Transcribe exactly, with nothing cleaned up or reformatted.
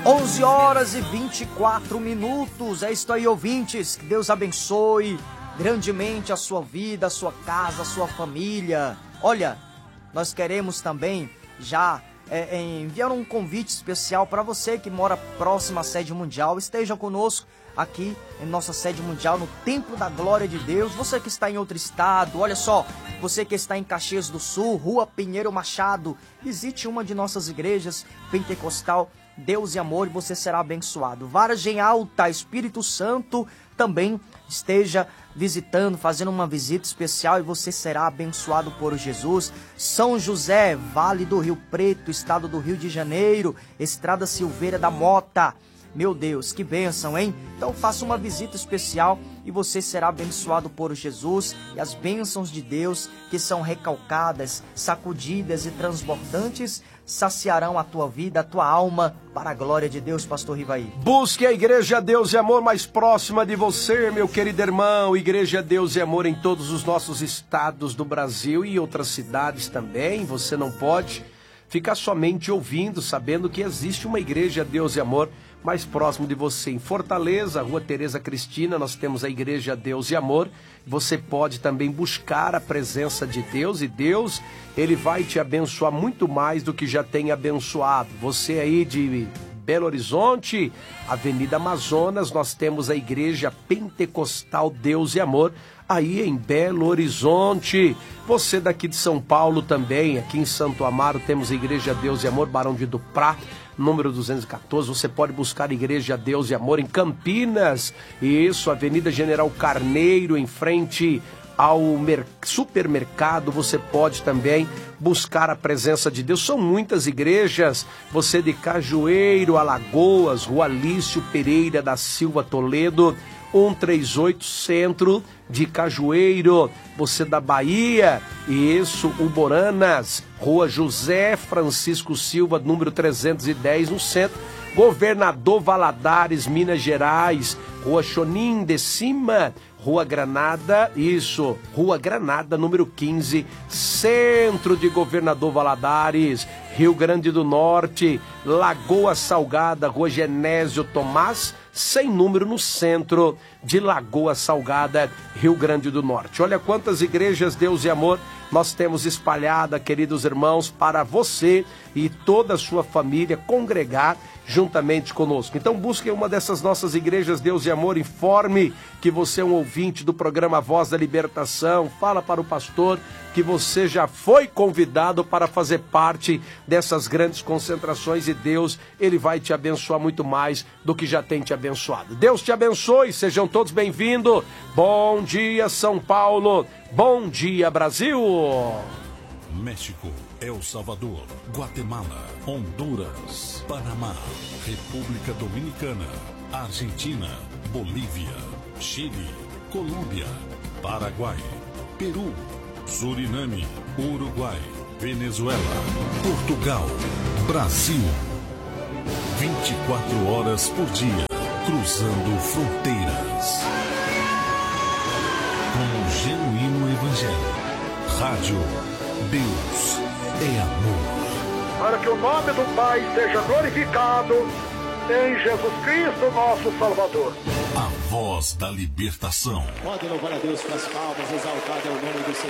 onze horas e vinte e quatro minutos. É isso aí, ouvintes. Que Deus abençoe grandemente a sua vida, a sua casa, a sua família. Olha, nós queremos também já é, enviar um convite especial para você que mora próximo à sede mundial. Esteja conosco aqui em nossa sede mundial, no Templo da Glória de Deus. Você que está em outro estado, olha só, você que está em Caxias do Sul, Rua Pinheiro Machado, visite uma de nossas igrejas pentecostal Deus e Amor, e você será abençoado. Vargem Alta, Espírito Santo, também esteja visitando, fazendo uma visita especial, e você será abençoado por Jesus. São José, Vale do Rio Preto, estado do Rio de Janeiro, Estrada Silveira da Mota. Meu Deus, que bênção, hein? Então faça uma visita especial e você será abençoado por Jesus, e as bênçãos de Deus, que são recalcadas, sacudidas e transbordantes, saciarão a tua vida, a tua alma, para a glória de Deus, pastor Rivaí. Busque a Igreja Deus e Amor mais próxima de você, meu querido irmão. Igreja Deus e Amor em todos os nossos estados do Brasil e outras cidades também. Você não pode ficar somente ouvindo, sabendo que existe uma Igreja Deus e Amor mais próximo de você. Em Fortaleza, Rua Tereza Cristina, nós temos a Igreja Deus e Amor. Você pode também buscar a presença de Deus, e Deus, Ele vai te abençoar muito mais do que já tem abençoado. Você aí de Belo Horizonte, Avenida Amazonas, nós temos a Igreja Pentecostal Deus e Amor, aí em Belo Horizonte. Você daqui de São Paulo também, aqui em Santo Amaro, temos a Igreja Deus e Amor, Barão de Duprá, número duzentos e quatorze. Você pode buscar a Igreja Deus e Amor em Campinas, isso, Avenida General Carneiro, em frente ao supermercado. Você pode também buscar a presença de Deus. São muitas igrejas. Você de Cajueiro, Alagoas, Rua Lício Pereira da Silva Toledo, cento e trinta e oito, centro de Cajueiro. Você da Bahia, isso, Uboranas, Rua José Francisco Silva, número trezentos e dez, no centro. Governador Valadares, Minas Gerais, Rua Chonim de Cima, Rua Granada, isso, Rua Granada, número quinze, centro de Governador Valadares. Rio Grande do Norte, Lagoa Salgada, Rua Genésio Tomás, sem número, no centro de Lagoa Salgada, Rio Grande do Norte. Olha quantas igrejas Deus e Amor nós temos espalhada, queridos irmãos, para você e toda a sua família congregar juntamente conosco. Então busque uma dessas nossas igrejas Deus e Amor, informe que você é um ouvinte do programa Voz da Libertação, fala para o pastor que você já foi convidado para fazer parte dessas grandes concentrações, e Deus, Ele vai te abençoar muito mais do que já tem te abençoado. Deus te abençoe, sejam todos bem-vindos. Bom dia, São Paulo. Bom dia, Brasil. México, El Salvador, Guatemala, Honduras, Panamá, República Dominicana, Argentina, Bolívia, Chile, Colômbia, Paraguai, Peru, Suriname, Uruguai, Venezuela, Portugal, Brasil. vinte e quatro horas por dia, cruzando fronteiras. Com o genuíno evangelho. Rádio Deus é Amor. Para que o nome do Pai seja glorificado em Jesus Cristo, nosso Salvador. A Voz da Libertação. Pode louvar a Deus com as palmas, exaltado é o nome do Senhor.